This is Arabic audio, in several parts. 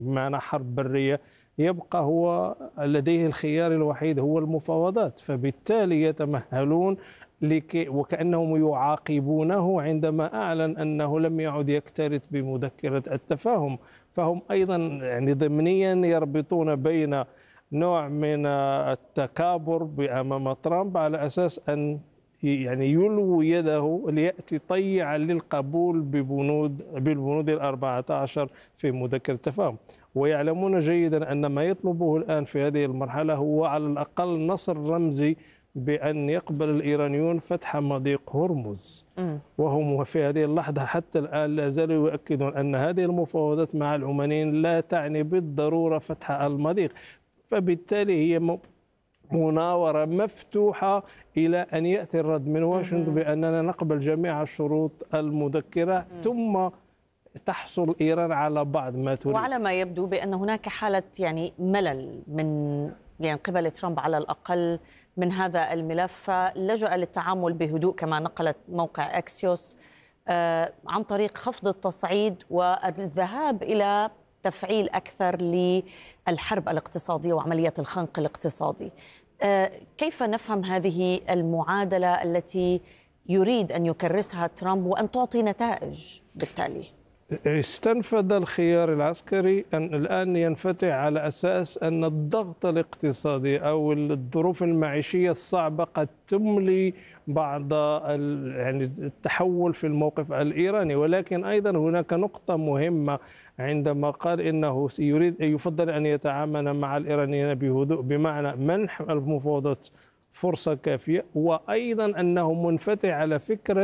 بمعنى حرب برية، يبقى هو لديه الخيار الوحيد هو المفاوضات. فبالتالي يتمهلون وكأنهم يعاقبونه عندما أعلن أنه لم يعد يكترث بمذكرة التفاهم. فهم أيضا يعني ضمنيا يربطون بين نوع من التكابر أمام ترامب على أساس أن يعني يلوي يده ليأتي طيعا للقبول بالبنود 14 في مذكرة التفاهم. ويعلمون جيدا أن ما يطلبه الآن في هذه المرحلة هو على الأقل نصر رمزي بأن يقبل الإيرانيون فتح مضيق هرمز. وهم في هذه اللحظة حتى الآن لا زالوا يؤكدون أن هذه المفاوضات مع العمانيين لا تعني بالضرورة فتح المضيق. فبالتالي هي مناورة مفتوحة إلى أن يأتي الرد من واشنطن بأننا نقبل جميع الشروط المذكرة ثم تحصل إيران على بعض ما تريد. وعلى ما يبدو بأن هناك حالة يعني ملل من قبل ترامب على الأقل من هذا الملف، فلجأ للتعامل بهدوء كما نقلت موقع أكسيوس عن طريق خفض التصعيد والذهاب إلى تفعيل أكثر للحرب الاقتصادية وعملية الخنق الاقتصادي. كيف نفهم هذه المعادلة التي يريد أن يكرسها ترامب وأن تعطي نتائج بالتالي؟ استنفذ الخيار العسكري أن الآن ينفتح على أساس أن الضغط الاقتصادي أو الظروف المعيشية الصعبة قد تملي بعض يعني التحول في الموقف الإيراني. ولكن أيضا هناك نقطة مهمة عندما قال إنه يفضل أن يتعامل مع الإيرانيين بهدوء، بمعنى منح المفاوضات فرصة كافية، وأيضا أنه منفتح على فكرة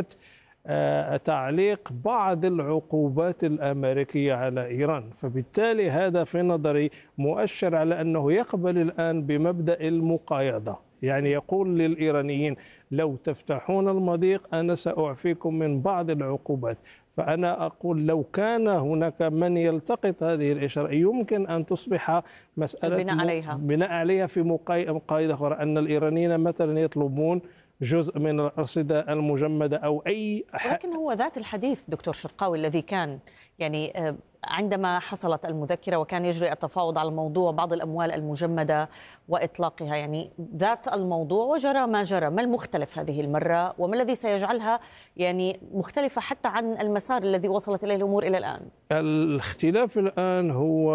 تعليق بعض العقوبات الأمريكية على إيران. فبالتالي هذا في نظري مؤشر على أنه يقبل الآن بمبدأ المقايضة، يعني يقول للإيرانيين لو تفتحون المضيق أنا سأعفيكم من بعض العقوبات. فأنا أقول لو كان هناك من يلتقط هذه الإشارة يمكن أن تصبح مسألة بناء عليها في مقايضة أخرى، أن الإيرانيين مثلا يطلبون جزء من الأرصدة المجمدة أو أي ولكن هو ذات الحديث دكتور شرقاوي الذي كان يعني عندما حصلت المذكرة وكان يجري التفاوض على موضوع بعض الأموال المجمدة وإطلاقها، يعني ذات الموضوع وجرى ما جرى. ما المختلف هذه المرة وما الذي سيجعلها يعني مختلفة حتى عن المسار الذي وصلت إليه الأمور إلى الآن؟ الاختلاف الآن هو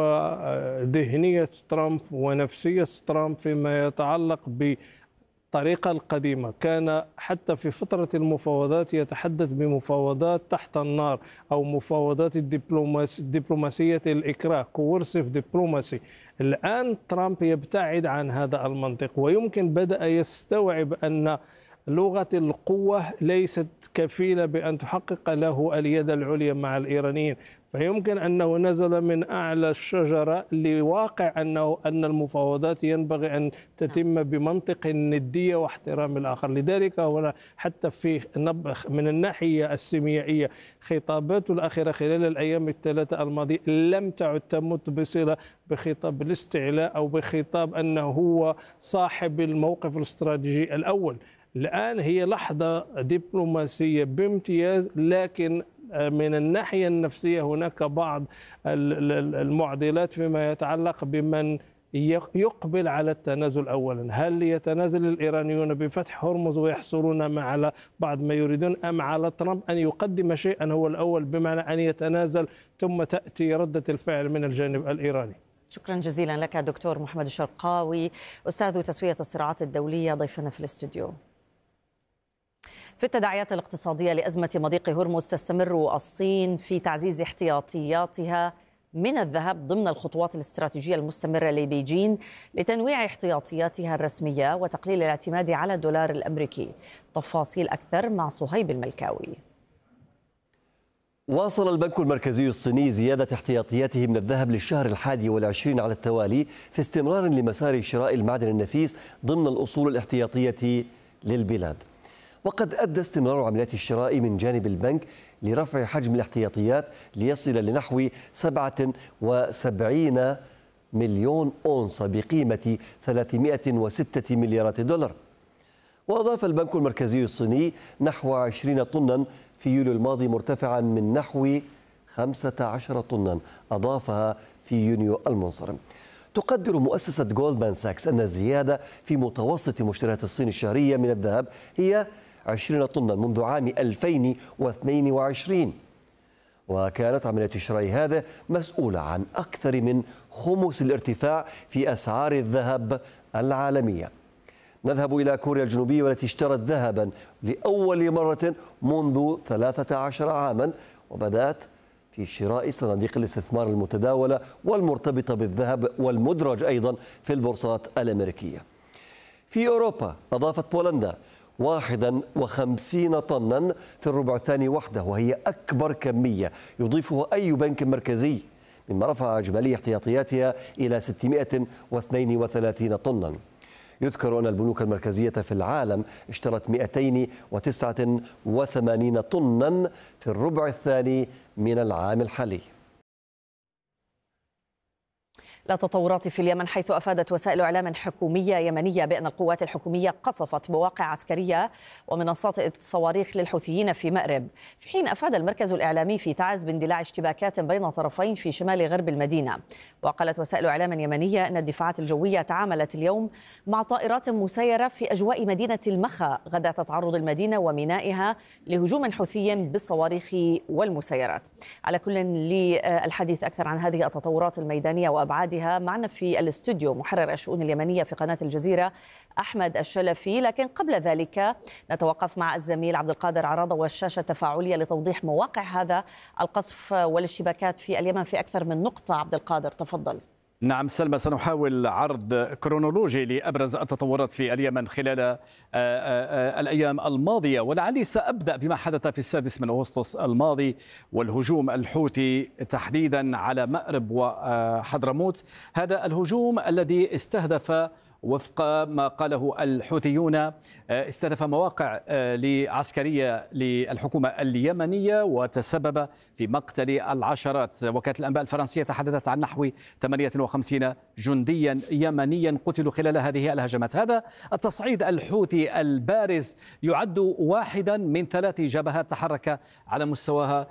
ذهنية ترامب ونفسية ترامب فيما يتعلق الطريقة القديمة. كان حتى في فترة المفاوضات يتحدث بمفاوضات تحت النار أو مفاوضات الدبلوماسية الإكراه coercive diplomacy. الآن ترامب يبتعد عن هذا المنطق ويمكن بدأ يستوعب أن لغة القوة ليست كفيلة بأن تحقق له اليد العليا مع الإيرانيين. فيمكن أنه نزل من أعلى الشجرة لواقع أن المفاوضات ينبغي أن تتم بمنطق الندية واحترام الآخر. لذلك هنا حتى في من الناحية السيميائية خطابات الأخيرة خلال الأيام الثلاثة الماضية لم تعد تمت بصلة بخطاب الاستعلاء أو بخطاب أنه هو صاحب الموقف الاستراتيجي الأول. الآن هي لحظة دبلوماسية بامتياز، لكن من الناحية النفسية هناك بعض المعضلات فيما يتعلق بمن يقبل على التنازل أولا. هل يتنازل الإيرانيون بفتح هرمز ويحصلون على بعض ما يريدون، أم على ترامب أن يقدم شيئا هو الأول بمعنى أن يتنازل ثم تأتي ردة الفعل من الجانب الإيراني؟ شكرا جزيلا لك دكتور محمد الشرقاوي أستاذ تسوية الصراعات الدولية ضيفنا في الاستوديو. في التداعيات الاقتصادية لأزمة مضيق هرمز تستمر الصين في تعزيز احتياطياتها من الذهب ضمن الخطوات الاستراتيجية المستمرة لبيجين لتنويع احتياطياتها الرسمية وتقليل الاعتماد على الدولار الأمريكي. تفاصيل أكثر مع صهيب الملكاوي. واصل البنك المركزي الصيني زيادة احتياطياته من الذهب للشهر 21 على التوالي في استمرار لمسار شراء المعدن النفيس ضمن الأصول الاحتياطية للبلاد. وقد أدى استمرار عمليات الشراء من جانب البنك لرفع حجم الاحتياطيات ليصل لنحو 77 مليون أونصة بقيمة 306 مليارات دولار. وأضاف البنك المركزي الصيني نحو 20 طنا في يوليو الماضي، مرتفعا من نحو 15 طنا أضافها في يونيو المنصرم. تقدر مؤسسة جولدمان ساكس أن الزيادة في متوسط مشتريات الصين الشهرية من الذهب هي 20 طنا منذ عام 2022، وكانت عملية الشراء هذا مسؤولة عن أكثر من خمس الارتفاع في أسعار الذهب العالمية. نذهب إلى كوريا الجنوبية والتي اشترت ذهبا لأول مرة منذ 13 عاما، وبدأت في شراء صناديق الاستثمار المتداولة والمرتبطة بالذهب والمدرج أيضا في البورصات الأمريكية. في أوروبا أضافت بولندا 51 طنا في الربع الثاني وحده، وهي أكبر كمية يضيفها أي بنك مركزي، مما رفع إجمالي احتياطياتها إلى 632 طنا. يذكر أن البنوك المركزية في العالم اشترت 289 طنا في الربع الثاني من العام الحالي. لا تطورات في اليمن، حيث أفادت وسائل إعلام حكومية يمنية بأن القوات الحكومية قصفت مواقع عسكرية ومنصات صواريخ للحوثيين في مأرب، في حين أفاد المركز الإعلامي في تعز باندلاع اشتباكات بين طرفين في شمال غرب المدينة. وقالت وسائل إعلام يمنية أن الدفاعات الجوية تعاملت اليوم مع طائرات مسيرة في أجواء مدينة المخا غدا تعرض المدينة ومينائها لهجوم حوثي بالصواريخ والمسيرات. على كل، للحديث أكثر عن هذه التطورات الميدانية وأبعاد معنا في الاستوديو محرر الشؤون اليمنية في قناة الجزيرة أحمد الشلفي، لكن قبل ذلك نتوقف مع الزميل عبد القادر عراضة والشاشة التفاعلية لتوضيح مواقع هذا القصف والاشتباكات في اليمن في أكثر من نقطة. عبد القادر تفضل. نعم سلمى، سنحاول عرض كرونولوجي لأبرز التطورات في اليمن خلال الأيام الماضية، ولعلي سأبدأ بما حدث في 6 من أغسطس الماضي والهجوم الحوثي تحديدا على مأرب وحضرموت. هذا الهجوم الذي استهدف وفق ما قاله الحوثيون استهدف مواقع عسكرية للحكومة اليمنية وتسبب في مقتل العشرات. وكالة الأنباء الفرنسية تحدثت عن نحو 58 جنديا يمنيا قتلوا خلال هذه الهجمات. هذا التصعيد الحوثي البارز يعد واحدا من 3 جبهات تحرك على مستواها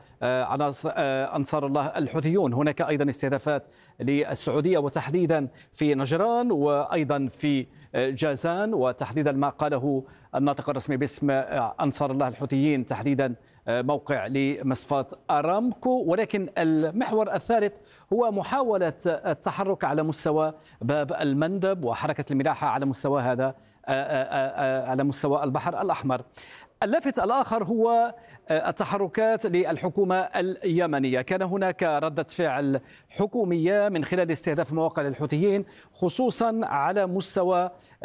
أنصار الله الحوثيون. هناك أيضا استهدافات للسعودية وتحديدا في نجران وأيضا في جازان، وتحديدا ما قاله الناطق الرسمي باسم أنصار الله الحوثيين تحديدا موقع لمصفاة أرامكو. ولكن المحور الثالث هو محاولة التحرك على مستوى باب المندب وحركة الملاحة على مستوى هذا على مستوى البحر الأحمر. اللافت الآخر هو التحركات للحكومة اليمنية. كان هناك ردة فعل حكومية من خلال استهداف مواقع للحوثيين خصوصا على مستوى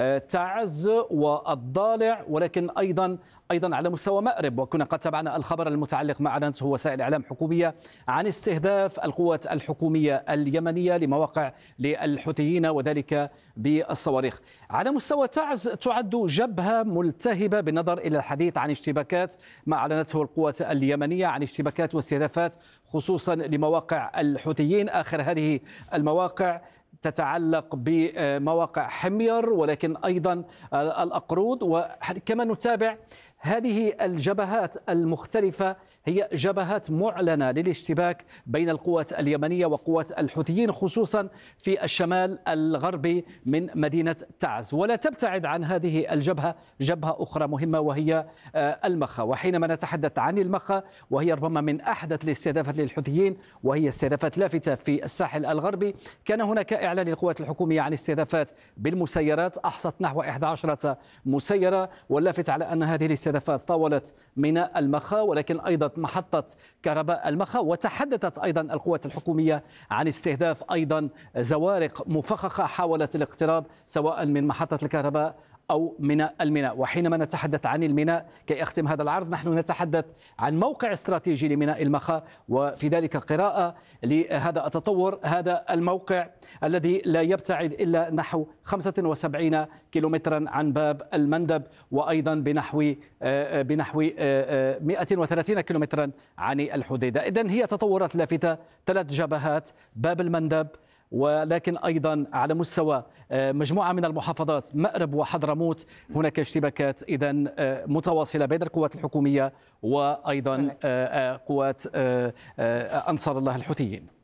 تعز والضالع، ولكن أيضا على مستوى مأرب. وكنا قد تابعنا الخبر المتعلق مع أعلنته وسائل إعلام حكومية عن استهداف القوات الحكومية اليمنية لمواقع للحوثيين وذلك بالصواريخ. على مستوى تعز تعد جبهة ملتهبة بالنظر إلى الحديث عن اشتباكات ما أعلنته القوات اليمنية عن اشتباكات واستهدافات خصوصا لمواقع الحوثيين. آخر هذه المواقع تتعلق بمواقع حمير ولكن أيضا الأقرود. وكما نتابع هذه الجبهات المختلفة هي جبهات معلنة للاشتباك بين القوات اليمنية وقوات الحوثيين خصوصا في الشمال الغربي من مدينة تعز. ولا تبتعد عن هذه الجبهة جبهة أخرى مهمة وهي المخا. وحينما نتحدث عن المخا وهي ربما من أحدث الاستهدافات للحوثيين وهي استهدافات لافتة في الساحل الغربي، كان هناك إعلان للقوات الحكومية عن استهدافات بالمسيرات أحصت نحو 11 مسيرة، واللافت على أن هذه الاستهدافات طاولت ميناء المخا ولكن أيضا محطة كهرباء المخا. وتحدثت أيضا القوات الحكومية عن استهداف أيضا زوارق مفخخة حاولت الاقتراب سواء من محطة الكهرباء أو ميناء الميناء. وحينما نتحدث عن الميناء كي أختم هذا العرض، نحن نتحدث عن موقع استراتيجي لميناء المخا، وفي ذلك قراءة لهذا التطور. هذا الموقع الذي لا يبتعد إلا نحو 75 كيلومترا عن باب المندب وأيضا بنحو 130 كيلومترا عن الحديدة. إذن هي تطورات لافتة، 3 جبهات، باب المندب، ولكن أيضا على مستوى مجموعة من المحافظات مأرب وحضرموت هناك اشتباكات إذن متواصلة بين القوات الحكومية وأيضا قوات أنصار الله الحوثيين.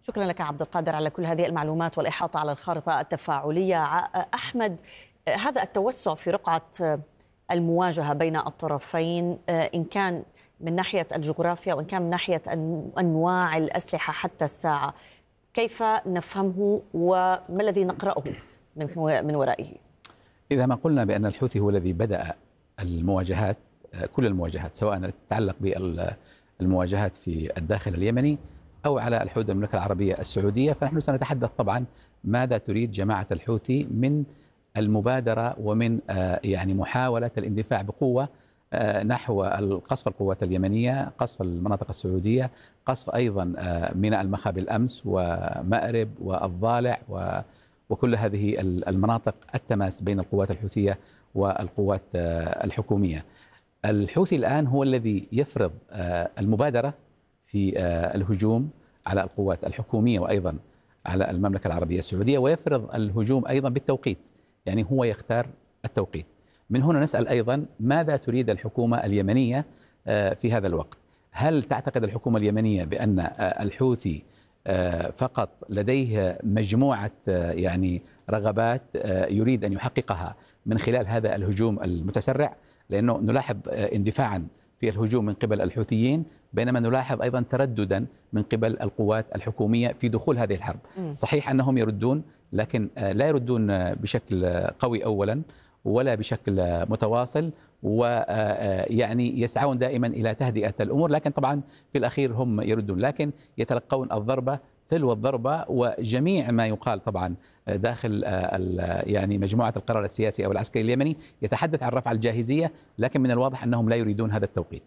شكرا لك عبد القادر على كل هذه المعلومات والإحاطة على الخارطة التفاعلية. أحمد، هذا التوسع في رقعة المواجهة بين الطرفين، إن كان من ناحية الجغرافيا وإن كان من ناحية أنواع الأسلحة حتى الساعة، كيف نفهمه وما الذي نقرأه من ورائه؟ إذا ما قلنا بأن الحوثي هو الذي بدأ المواجهات، كل المواجهات سواء تتعلق بالمواجهات في الداخل اليمني أو على الحدود المملكة العربية السعودية، فنحن سنتحدث طبعا ماذا تريد جماعة الحوثي من المبادرة ومن يعني محاولة الاندفاع بقوة نحو قصف القوات اليمنية، قصف المناطق السعودية، قصف أيضا ميناء المخا بالأمس ومأرب والضالع وكل هذه المناطق التماس بين القوات الحوثية والقوات الحكومية. الحوثي الآن هو الذي يفرض المبادرة في الهجوم على القوات الحكومية وأيضا على المملكة العربية السعودية، ويفرض الهجوم أيضا بالتوقيت، يعني هو يختار التوقيت. من هنا نسأل أيضا ماذا تريد الحكومة اليمنية في هذا الوقت؟ هل تعتقد الحكومة اليمنية بأن الحوثي فقط لديه مجموعة يعني رغبات يريد أن يحققها من خلال هذا الهجوم المتسرع؟ لأنه نلاحظ اندفاعا في الهجوم من قبل الحوثيين، بينما نلاحظ أيضا ترددا من قبل القوات الحكومية في دخول هذه الحرب. صحيح أنهم يردون، لكن لا يردون بشكل قوي أولا ولا بشكل متواصل، ويعني يسعون دائما إلى تهدئة الأمور، لكن طبعا في الأخير هم يردون، لكن يتلقون الضربة تلو الضربة. وجميع ما يقال طبعا داخل يعني مجموعة القرار السياسي أو العسكري اليمني يتحدث عن رفع الجاهزية، لكن من الواضح أنهم لا يريدون هذا التوقيت.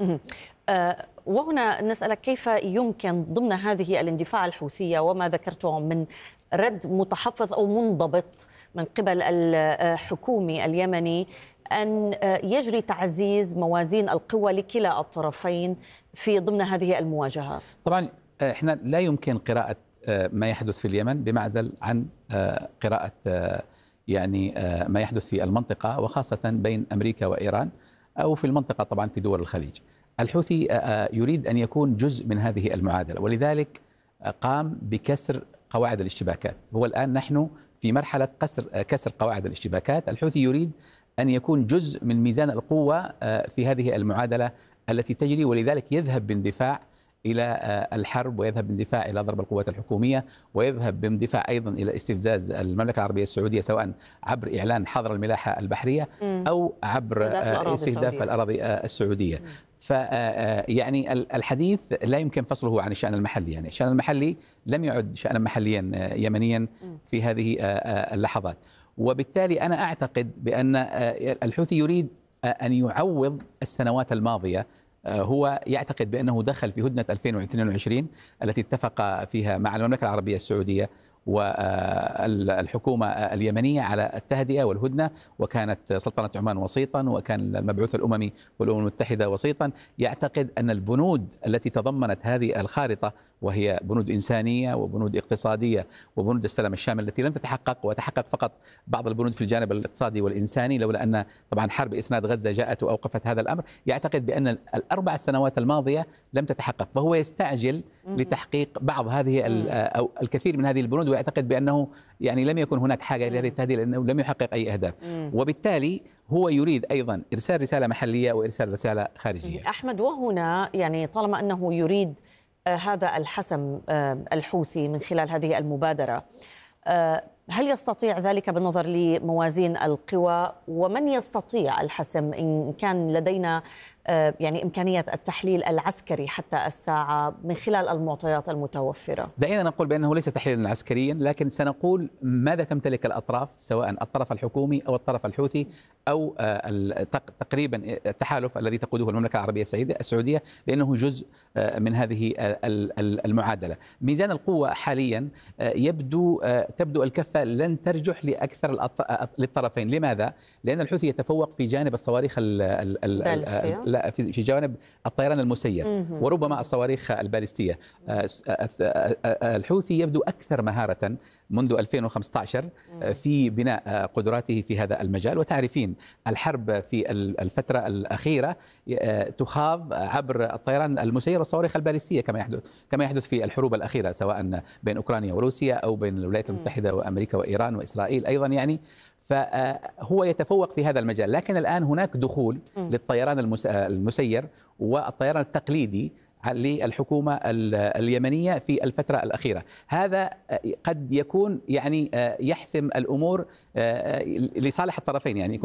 وهنا نسألك كيف يمكن ضمن هذه الاندفاع الحوثية وما ذكرته من رد متحفظ أو منضبط من قبل الحكومي اليمني أن يجري تعزيز موازين القوى لكلا الطرفين في ضمن هذه المواجهة؟ طبعا احنا لا يمكن قراءة ما يحدث في اليمن بمعزل عن قراءة يعني ما يحدث في المنطقة، وخاصة بين أمريكا وإيران أو في المنطقة طبعا في دول الخليج. الحوثي يريد أن يكون جزء من هذه المعادلة، ولذلك قام بكسر قواعد الاشتباكات. هو الآن نحن في مرحلة كسر قواعد الاشتباكات. الحوثي يريد أن يكون جزء من ميزان القوة في هذه المعادلة التي تجري، ولذلك يذهب باندفاع إلى الحرب، ويذهب باندفاع إلى ضرب القوات الحكومية، ويذهب باندفاع أيضا إلى استفزاز المملكة العربية السعودية، سواء عبر إعلان حظر الملاحة البحرية أو عبر استهداف الأراضي السعودية. فيعني الحديث لا يمكن فصله عن الشأن المحلي، يعني الشأن المحلي لم يعد شأنا محليا يمنيا في هذه اللحظات. وبالتالي أنا أعتقد بأن الحوثي يريد أن يعوض السنوات الماضية. هو يعتقد بأنه دخل في هدنة 2022 التي اتفق فيها مع المملكة العربية السعودية والحكومة اليمنية على التهدئة والهدنة، وكانت سلطنة عمان وسيطا، وكان المبعوث الأممي والأمم المتحدة وسيطا. يعتقد أن البنود التي تضمنت هذه الخارطة، وهي بنود إنسانية وبنود اقتصادية وبنود السلام الشامل التي لم تتحقق، وتحقق فقط بعض البنود في الجانب الاقتصادي والإنساني، لولا أن طبعا حرب إسناد غزة جاءت وأوقفت هذا الأمر. يعتقد بأن الأربع سنوات الماضية لم تتحقق، فهو يستعجل لتحقيق بعض هذه أو الكثير من هذه البنود، ويعتقد بأنه يعني لم يكن هناك حاجة لهذه التهدئة لأنه لم يحقق أي أهداف. وبالتالي هو يريد أيضا إرسال رسالة محلية وإرسال رسالة خارجية. أحمد، وهنا يعني طالما أنه يريد هذا الحسم الحوثي من خلال هذه المبادرة، هل يستطيع ذلك بالنظر لموازين القوى؟ ومن يستطيع الحسم إن كان لدينا يعني إمكانية التحليل العسكري حتى الساعة من خلال المعطيات المتوفرة؟ دعينا نقول بأنه ليس تحليلا عسكريا، لكن سنقول ماذا تمتلك الأطراف، سواء الطرف الحكومي أو الطرف الحوثي أو تقريبا التحالف الذي تقوده المملكة العربية السعودية، لأنه جزء من هذه المعادلة. ميزان القوة حاليا تبدو الكفة الكفة لن ترجح لأكثر للطرفين. لماذا؟ لأن الحوثي يتفوق في جانب الصواريخ لا في جانب الطيران المسير وربما الصواريخ البالستية. الحوثي يبدو أكثر مهارة منذ 2015 في بناء قدراته في هذا المجال. وتعرفين الحرب في الفترة الأخيرة تخاض عبر الطيران المسير والصواريخ البالستية كما يحدث في الحروب الأخيرة، سواء بين أوكرانيا وروسيا أو بين الولايات المتحدة وأمريكا وإيران وإسرائيل أيضا يعني. فهو يتفوق في هذا المجال، لكن الآن هناك دخول للطيران المسير والطيران التقليدي للحكومة اليمنية في الفترة الأخيرة. هذا قد يكون يعني يحسم الأمور لصالح الطرفين، يعني يكون